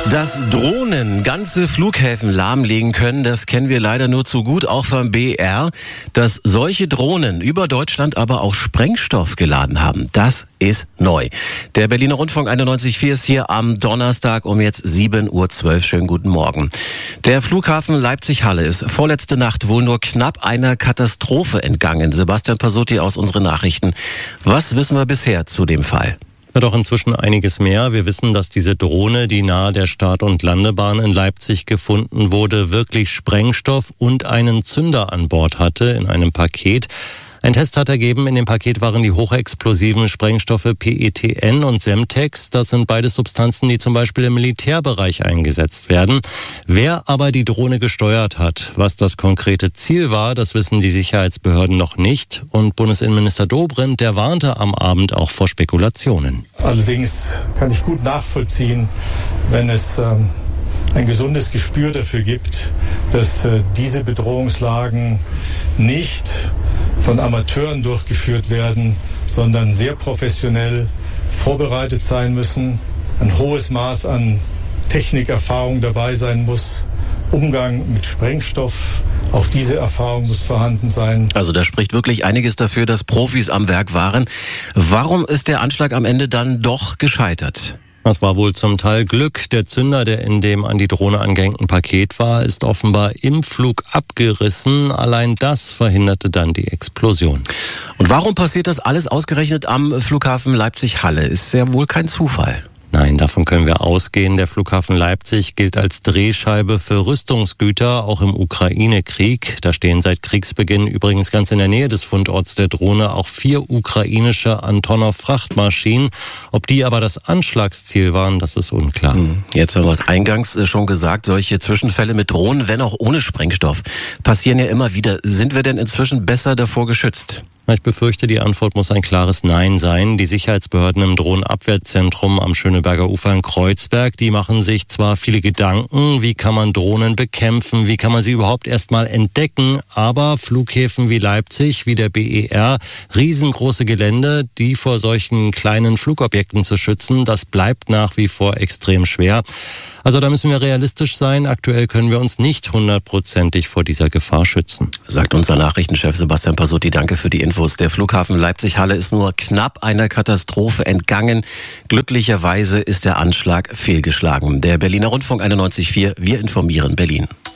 Dass Drohnen ganze Flughäfen lahmlegen können, das kennen wir leider nur zu gut, auch vom BR. Dass solche Drohnen über Deutschland aber auch Sprengstoff geladen haben, das ist neu. Der Berliner Rundfunk 91.4 ist hier am Donnerstag um jetzt 7.12 Uhr. Schönen guten Morgen. Der Flughafen Leipzig-Halle ist vorletzte Nacht wohl nur knapp einer Katastrophe entgangen. Sebastian Pasutti aus unseren Nachrichten. Was wissen wir bisher zu dem Fall? Doch inzwischen einiges mehr. Wir wissen, dass diese Drohne, die nahe der Start- und Landebahn in Leipzig gefunden wurde, wirklich Sprengstoff und einen Zünder an Bord hatte in einem Paket. Ein Test hat ergeben, in dem Paket waren die hochexplosiven Sprengstoffe PETN und Semtex. Das sind beides Substanzen, die zum Beispiel im Militärbereich eingesetzt werden. Wer aber die Drohne gesteuert hat, was das konkrete Ziel war, das wissen die Sicherheitsbehörden noch nicht. Und Bundesinnenminister Dobrindt, der warnte am Abend auch vor Spekulationen. Allerdings kann ich gut nachvollziehen, wenn es ein gesundes Gespür dafür gibt, dass diese Bedrohungslagen nicht von Amateuren durchgeführt werden, sondern sehr professionell vorbereitet sein müssen, ein hohes Maß an Technikerfahrung dabei sein muss, Umgang mit Sprengstoff, auch diese Erfahrung muss vorhanden sein. Also da spricht wirklich einiges dafür, dass Profis am Werk waren. Warum ist der Anschlag am Ende dann doch gescheitert? Das war wohl zum Teil Glück. Der Zünder, der in dem an die Drohne angehängten Paket war, ist offenbar im Flug abgerissen. Allein das verhinderte dann die Explosion. Und warum passiert das alles ausgerechnet am Flughafen Leipzig-Halle? Ist ja wohl kein Zufall. Nein, davon können wir ausgehen. Der Flughafen Leipzig gilt als Drehscheibe für Rüstungsgüter, auch im Ukraine-Krieg. Da stehen seit Kriegsbeginn übrigens ganz in der Nähe des Fundorts der Drohne auch 4 ukrainische Antonov-Frachtmaschinen. Ob die aber das Anschlagsziel waren, das ist unklar. Jetzt haben wir es eingangs schon gesagt, solche Zwischenfälle mit Drohnen, wenn auch ohne Sprengstoff, passieren ja immer wieder. Sind wir denn inzwischen besser davor geschützt? Ich befürchte, die Antwort muss ein klares Nein sein. Die Sicherheitsbehörden im Drohnenabwehrzentrum am Schöneberger Ufer in Kreuzberg, die machen sich zwar viele Gedanken, wie kann man Drohnen bekämpfen, wie kann man sie überhaupt erstmal entdecken, aber Flughäfen wie Leipzig, wie der BER, riesengroße Gelände, die vor solchen kleinen Flugobjekten zu schützen, das bleibt nach wie vor extrem schwer. Also da müssen wir realistisch sein. Aktuell können wir uns nicht 100%ig vor dieser Gefahr schützen. Sagt unser Nachrichtenchef Sebastian Pasutti. Danke für die Infos. Der Flughafen Leipzig-Halle ist nur knapp einer Katastrophe entgangen. Glücklicherweise ist der Anschlag fehlgeschlagen. Der Berliner Rundfunk 91.4. Wir informieren Berlin.